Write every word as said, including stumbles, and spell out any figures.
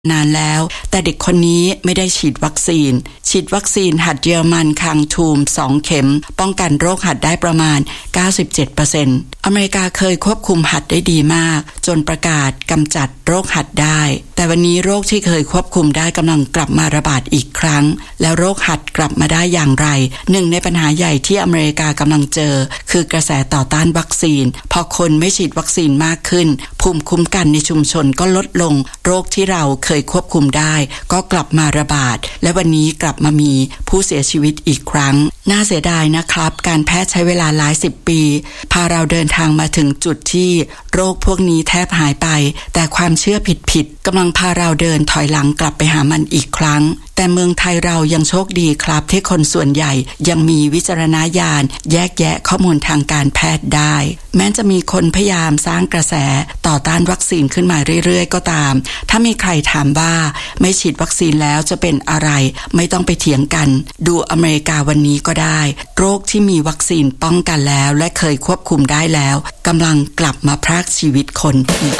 นานแล้วแต่เด็กคนนี้ไม่ได้ฉีดวัคซีนฉีดวัคซีนหัดเยอรมันคังทูมสองเข็มป้องกันโรคหัดได้ประมาณ เก้าสิบเจ็ดเปอร์เซ็นต์ อเมริกาเคยควบคุมหัดได้ดีมากจนประกาศกำจัดโรคหัดได้แต่วันนี้โรคที่เคยควบคุมได้กำลังกลับมาระบาดอีกครั้งแล้วโรคหัดกลับมาได้อย่างไรหนึ่งในปัญหาใหญ่ที่อเมริกากำลังเจอคือกระแสต่อต้านวัคซีนพอคนไม่ฉีดวัคซีนมากขึ้นภูมิคุ้มกันในชุมชนก็ลดลงโรคที่เราเคยควบคุมได้ก็กลับมาระบาดและวันนี้กลับมามีผู้เสียชีวิตอีกครั้งน่าเสียดายนะครับการแพทย์ใช้เวลาหลายสิบปีพาเราเดินทางมาถึงจุดที่โรคพวกนี้แทบหายไปแต่ความเชื่อผิดๆกำลังพาเราเดินถอยหลังกลับไปหามันอีกครั้งแต่เมืองไทยเรายังโชคดีครับที่คนส่วนใหญ่ยังมีวิจารณญาณแยกแยะข้อมูลทางการแพทย์ได้แม้จะมีคนพยายามสร้างกระแสต่อต้านวัคซีนขึ้นมาเรื่อยๆก็ตามถ้ามีใครถามว่าไม่ฉีดวัคซีนแล้วจะเป็นอะไรไม่ต้องไปเถียงกันดูอเมริกาวันนี้ก็ได้โรคที่มีวัคซีนป้องกันแล้วและเคยควบคุมได้แล้วกำลังกลับมาพรากชีวิตคนอีก